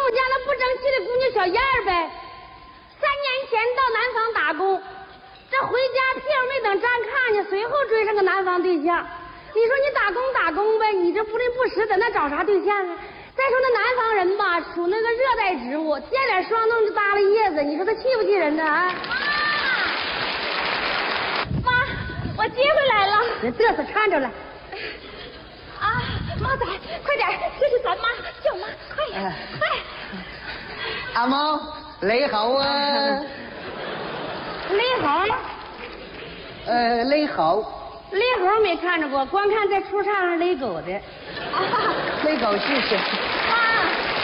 们家那不争气的姑娘小燕儿呗。3年前到南方打工，这回家屁股没等站看见，随后追上个南方对象。你说你打工呗，你这不吝不实，在那找啥对象啊？再说那南方人吧，属那个热带植物，见脸霜冻就耷拉叶子，你说他气不气人呢？啊！ 妈，我接回来了。 别嘚瑟，看着了。 啊，妈仔，快点，这是咱妈，叫妈，快点，快！ 阿毛，你好啊。 雷猴。 雷猴。 雷猴没看着过，光看在出场上勒狗的。 勒狗试试。 妈，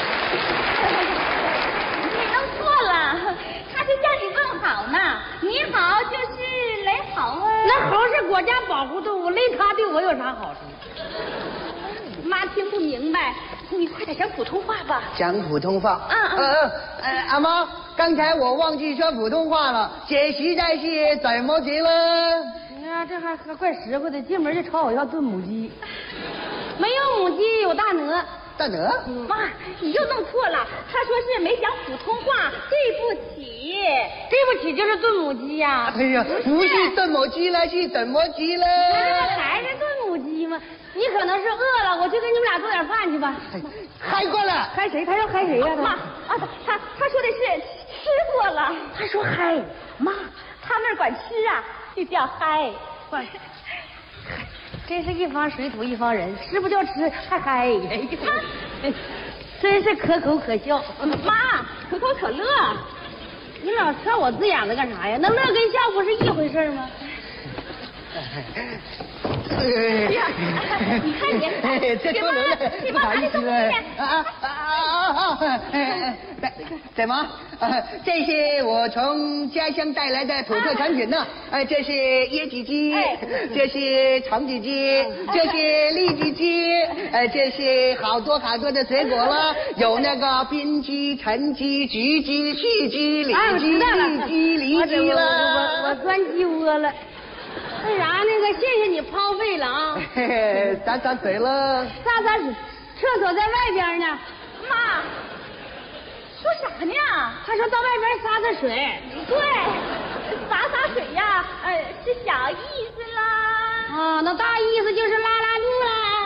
你弄错了，他是向你问好呢。你好就是雷猴啊。 那猴是国家保护动物，勒它对我有啥好处？ 妈听不明白，你快点讲普通话吧。 讲普通话。阿毛，刚才我忘记说普通话了，这实在是怎么急了？ 啊，这还怪实惠的，进门就朝我要炖母鸡。没有母鸡，有大鹅。 大鹅？ 妈，你又弄错了，他说是没讲普通话，对不起。 对不起，就是炖母鸡呀。 哎呀，不是炖母鸡了，是怎么鸡了？ 还是炖母鸡吗？你可能是饿了，我去给你们俩做点饭去吧。 嗨过了。 嗨谁？他要嗨谁呀？ 妈，他说的是吃过了。 他说嗨。 妈，他们管吃啊就叫嗨。 真是一方水土一方人，吃不叫吃，还嗨。真是可口可笑。 妈，可口可乐。 你老挑我字眼子干啥呀？那乐跟笑不是一回事吗？ 你看你， 这多能了，不好意思了。怎么？这是我从家乡带来的土特产品呢。这是椰子鸡，这是橙子鸡，这是荔枝鸡，这是好多好多的水果了，有那个冰鸡、橙鸡、橘鸡、柿鸡、李鸡、荔鸡、梨鸡了。 我钻鸡窝了。那啥，谢谢你抛费了啊！ 洒洒水了。 洒洒水，厕所在外边呢。 妈，说啥呢？ 他说到外边洒洒水。 对，洒水呀，是小意思啦。 啊，那大意思就是拉拉肚啦。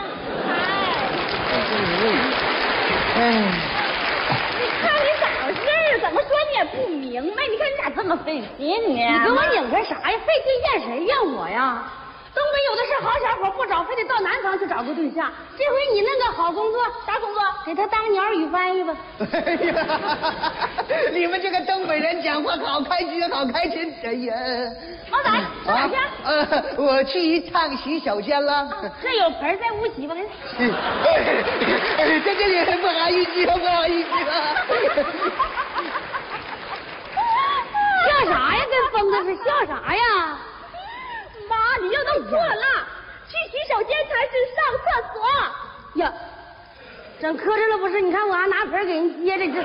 你看你咋回事？怎么说你也不明白？你看你咋这么费劲呢？ 你跟我拧干啥呀？费劲见谁呀？我呀，东北有的是好小伙，不找非得到南方去找个对象。这回你那个好工作，啥工作？给他当鸟语翻译吧。 哎呀，你们这个东北人讲话好开心，好开心！哎呀， 毛仔，上哪去？ 我去趟洗手间了。 这有盆在屋洗吧？ 在这里不好意思，不好意思了。 笑啥呀？跟疯子似的，笑啥呀？ 妈，你又弄错了，去洗手间才是上厕所。 呀，整磕碜了不是？你看我还拿盆给人接着，这你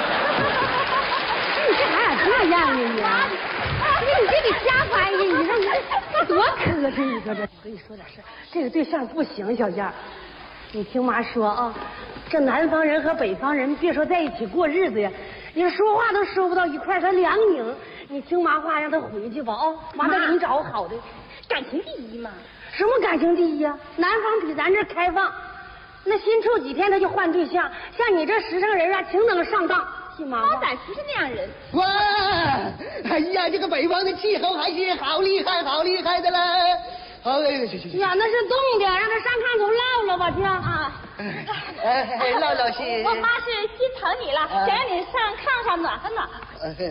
这还咋这样呢你这得瞎翻译，你说你多磕碜！你说这，我跟你说点事，这个对象不行，小燕，你听妈说啊，这南方人和北方人别说在一起过日子呀，连说话都说不到一块儿，他两拧。你听妈话，让他回去吧啊！妈再给你找个好的。 感情第一嘛。 什么感情第一呀？南方比咱这开放，那新处几天他就换对象，像你这实诚人啊，挺能上当。信妈妈仔不是那样人。 哇，哎呀，这个北方的气候还是好厉害，好厉害的了。好， 呀，那是冻的，让他上炕头唠唠吧去啊。 唠唠是。 我妈是心疼你了，想让你上炕上暖和暖和。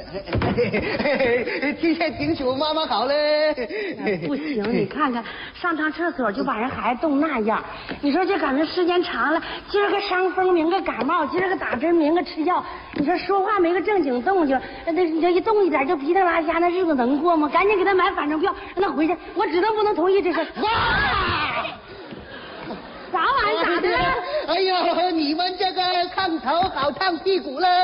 今天挺楚妈妈好了。 不行，你看看上趟厕所就把人孩子冻那样，你说这感觉时间长了，今儿个伤风，明个感冒，今儿个打针，明个吃药，你说说话没个正经动静，你这一动一点就鼻涕拉瞎，那日子能过吗？赶紧给他买返程票，让他回去，我指定不能同意这事。哇！啥玩意儿？咋的了？ 哎呀，你们这个炕头好烫屁股了。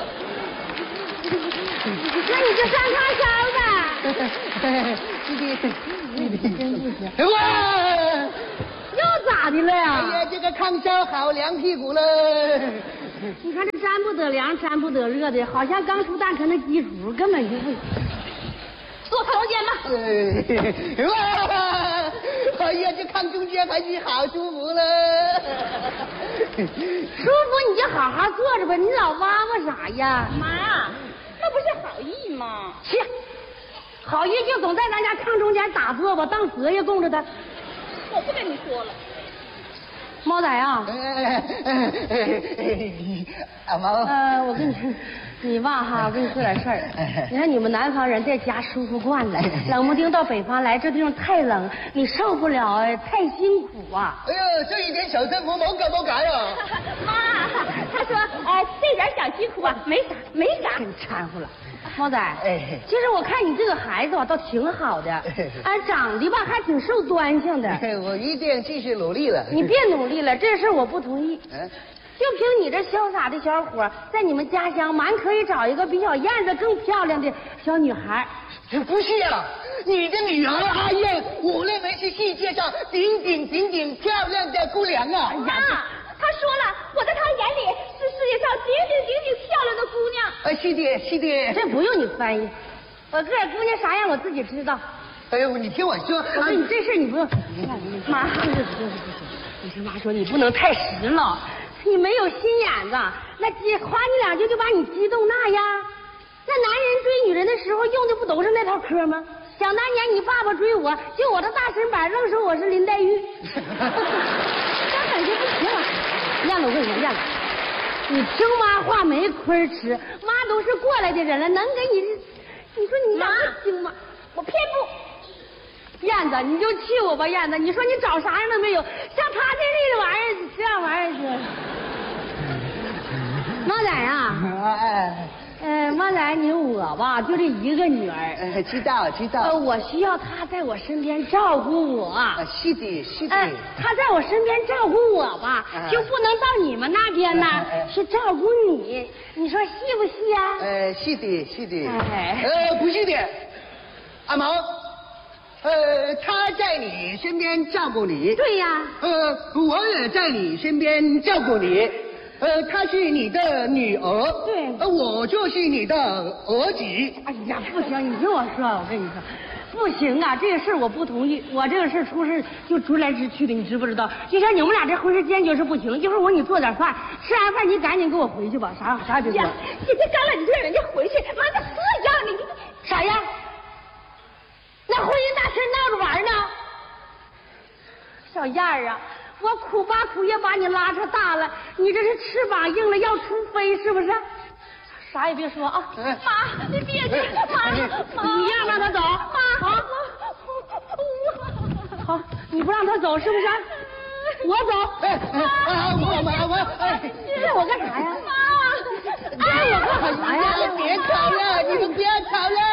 那你就上炕烧呗。你真不行。 哇！ 又咋的了呀？ 哎呀，这个炕烧好凉屁股了。 你看这沾不得凉，沾不得热的，好像刚出蛋壳那鸡雏，根本就不。 坐靠中间吧。 哇！哎呀，这炕中间还是好舒服了。 舒服你就好好坐着吧，你老哇哇啥呀？ 妈，那不是好意吗？ 切，好意就总在咱家炕中间打坐吧，当蛇爷供着他。 我不跟你说了。 猫仔啊， 阿毛， 我跟你说，你吧哈，我跟你说点事儿。你看你们南方人在家舒服惯了，冷不丁到北方来，这地方太冷，你受不了哎，太辛苦啊。 哎呦，这一点小生活冇改啊！ 妈，他说这点小辛苦啊，没啥。 真掺和了。猫仔，其实我看你这个孩子吧，倒挺好的，长得吧还挺受端详的。 我一定继续努力了。 你别努力了，这事我不同意。就凭你这潇洒的小伙，在你们家乡蛮可以找一个比小燕子更漂亮的小女孩。 不是啊，你的女儿阿燕，我认为是世界上顶漂亮的姑娘啊。 妈，他说了，我在他眼里是世界上顶漂亮的姑娘。 是的。 这不用你翻译，我个儿姑娘啥样我自己知道。 哎呦，你听我说， 我说你这事你不用。妈，不是，你听妈说，你不能太时髦，你没有心眼子，那夸你两句就把你激动那样。那男人追女人的时候用的不都是那套嗑吗？想当年你爸爸追我，就我这大身板，愣说我是林黛玉，根本就不行。燕子，我跟你说，燕子，你听妈话没亏吃，妈都是过来的人了，能给你，你说你咋不听吗？ 我偏不。 燕子，你就气我吧，燕子，你说你找啥样都没有，像他这样玩意儿，猫仔啊。猫仔，我吧就这一个女儿， 知道。 我需要她在我身边照顾我。 是的。 她在我身边照顾我吧，就不能到你们那边呢去照顾你，你说细不细啊？ 是的。不是的，阿毛，她在你身边照顾你。 对呀。 我也在你身边照顾你。她是你的女儿， 对， 我就是你的儿子。 哎呀，不行，你听我说，我跟你说，不行啊，这个事我不同意，我这个事出事就直来直去的，你知不知道？就像你们俩这婚事坚决是不行，一会儿我给你做点饭，吃完饭你赶紧给我回去吧，啥也别说。 姐姐刚了，你就让人家回去，妈这样你啥呀？那婚姻大事闹着玩呢？小燕儿啊，我苦巴苦也把你拉扯大了，你这是翅膀硬了要出飞是不是？啥也别说啊！ 妈，你别去，妈， 你让他走，妈，好，你不让他走是不是？我走。让我干啥呀？妈，让我干啥呀？ 别吵了，你们不要吵了。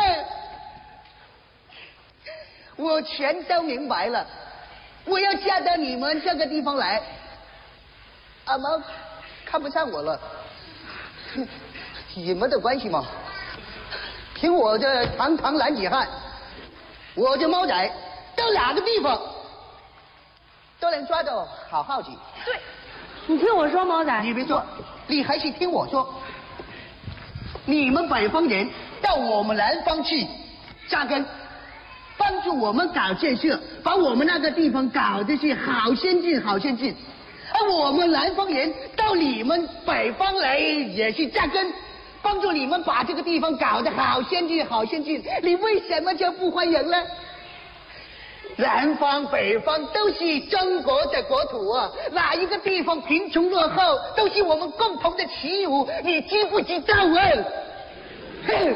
我全都明白了。我要嫁到你们这个地方来，阿毛看不上我了，你们的关系嘛，凭我这堂男子汉，我这猫仔到哪个地方都能抓到好耗子。 对， 你听我说，猫仔， 你别说，你还是听我说，你们北方人到我们南方去扎根。帮助我们搞建设，把我们那个地方搞得是好先进。而我们南方人到你们北方来也是扎根，帮助你们把这个地方搞得好先进。你为什么就不欢迎呢？南方北方都是中国的国土啊，哪一个地方贫穷落后，都是我们共同的耻辱，你知不知道啊？哼！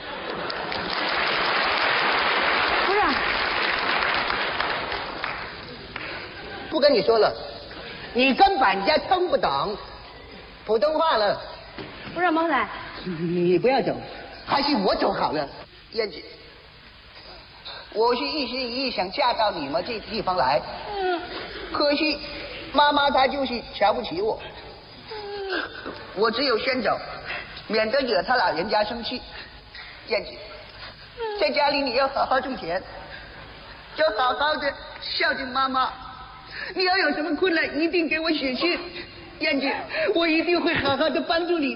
不跟你说了，你根本就听不懂普通话了。 不是，猫仔， 你不要走，还是我走好了。燕子，我是一心一意想嫁到你们这地方来，可惜妈妈她就是瞧不起我，我只有先走，免得惹她老人家生气。燕子，在家里你要好好挣钱，要好好的孝敬妈妈。你要有什么困难，一定给我写信， 燕姐，我一定会好好的帮助你。